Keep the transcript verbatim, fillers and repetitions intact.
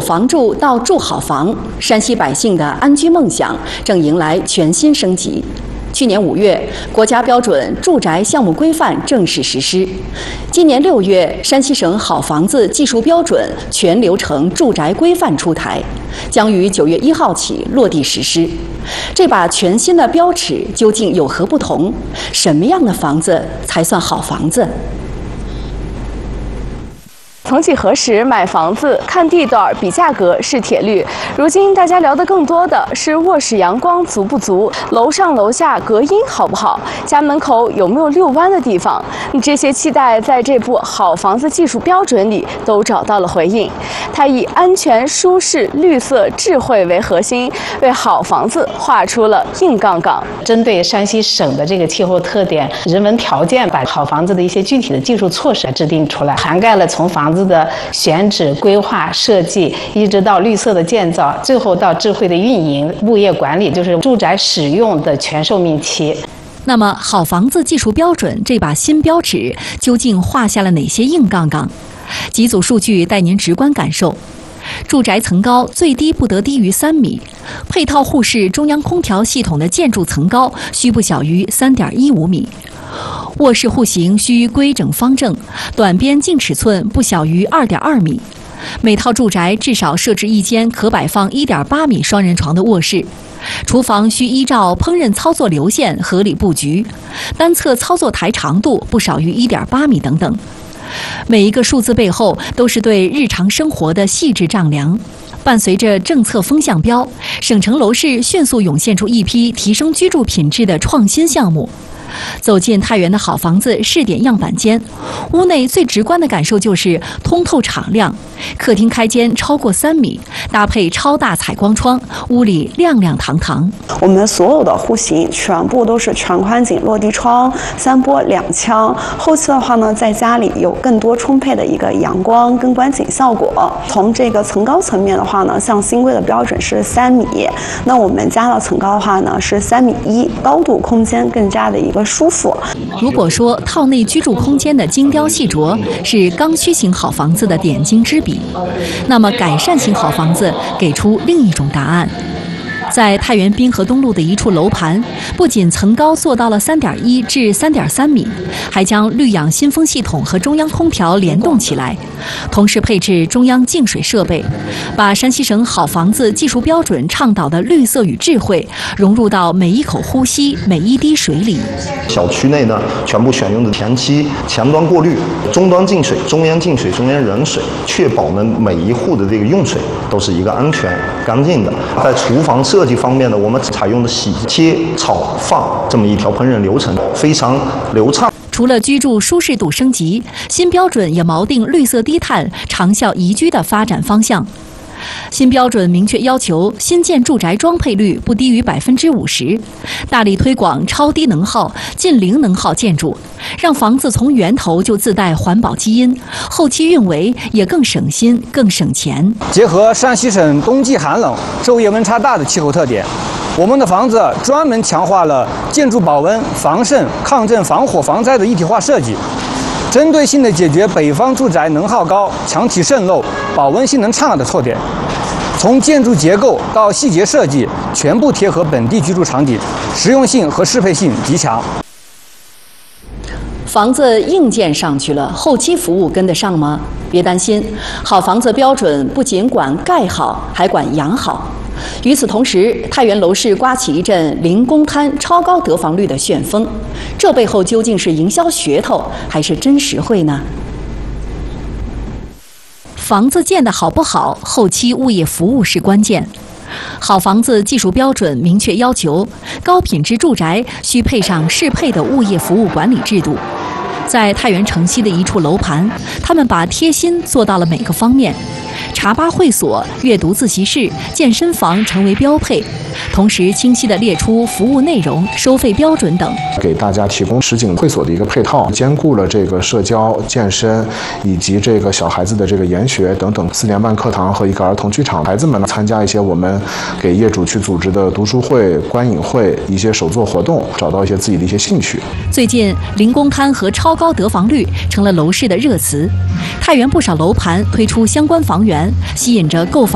房住到住好房，山西百姓的安居梦想正迎来全新升级。去年五月，国家标准住宅项目规范正式实施。今年六月，山西省好房子技术标准全流程住宅规范出台，将于九月一号起落地实施。这把全新的标尺究竟有何不同？什么样的房子才算好房子？ 曾几何时，买房子看地段比价格是铁律。如今大家聊得更多的是卧室阳光足不足，楼上楼下隔音好不好，家门口有没有遛弯的地方。这些期待在这部好房子技术标准里都找到了回应。它以安全、舒适、绿色、智慧为核心，为好房子画出了硬杠杠。 针对山西省的这个气候特点、人文条件，把好房子的一些具体的技术措施制定出来，涵盖了从房子的选址、规划、设计，一直到绿色的建造，最后到智慧的运营、物业管理，就是住宅使用的全寿命期。 那么，好房子技术标准这把新标尺究竟画下了哪些硬杠杠？几组数据带您直观感受。住宅层高最低不得低于三米，配套户室中央空调系统的建筑层高需不小于三点一五米。卧室户型需规整方正，短边净尺寸不小于二点二米。每套住宅至少设置一间可摆放一点八米双人床的卧室。厨房需依照烹饪操作流线合理布局，单侧操作台长度不少于一点八米等等。每一个数字背后都是对日常生活的细致丈量。伴随着政策风向标，省城楼市迅速涌现出一批提升居住品质的创新项目。走进太原的好房子试点样板间，屋内最直观的感受就是通透敞亮，客厅开间超过三米，搭配超大采光窗，屋里亮亮堂堂。 我们所有的户型全部都是全宽景落地窗，三玻两腔。后期的话呢，在家里有更多充沛的一个阳光跟观景效果。从这个层高层面的话呢，像新规的标准是三米，那我们家的层高的话呢是三米一，高度空间更加的一个舒服。 如果说套内居住空间的精雕细琢是刚需型好房子的点睛之笔，那么改善型好房子给出另一种答案。在太原滨河东路的一处楼盘，不仅层高做到了三点一至三点三米，还将绿养新风系统和中央空调联动起来，同时配置中央净水设备，把山西省好房子技术标准倡导的绿色与智慧融入到每一口呼吸、每一滴水里。 小区内呢，全部选用的前期前端过滤、终端净水、中央净水、中央冷水，确保呢每一户的这个用水都是一个安全、干净的。在厨房设计方面呢，我们采用的洗、切、炒、放这么一条烹饪流程，非常流畅。 除了居住舒适度升级，新标准也锚定绿色低碳、长效宜居的发展方向。新标准明确要求新建住宅装配率不低于百分之五十，大力推广超低能耗、近零能耗建筑，让房子从源头就自带环保基因，后期运维也更省心、更省钱。 结合山西省冬季寒冷、昼夜温差大的气候特点，我们的房子专门强化了建筑保温、防渗、抗震、防火、防灾的一体化设计，针对性地解决北方住宅能耗高、墙体渗漏、保温性能差的特点。从建筑结构到细节设计，全部贴合本地居住场景，实用性和适配性极强。 房子硬件上去了，后期服务跟得上吗？别担心，好房子标准不仅管盖好，还管养好。与此同时，太原楼市刮起一阵零公摊、超高得房率的旋风，这背后究竟是营销噱头，还是真实惠呢？房子建得好不好，后期物业服务是关键。好房子技术标准明确要求，高品质住宅需配上适配的物业服务管理制度。在太原城西的一处楼盘，他们把贴心做到了每个方面。茶吧会所、阅读自习室、健身房成为标配，同时清晰地列出服务内容、收费标准等， 给大家提供实景会所的一个配套，兼顾了这个社交、健身以及这个小孩子的这个研学等等四年半课堂和一个儿童剧场。孩子们呢参加一些我们给业主去组织的读书会、观影会、一些手作活动，找到一些自己的一些兴趣。 最近，零公摊和超高得房率成了楼市的热词，太原不少楼盘推出相关房源，吸引着购房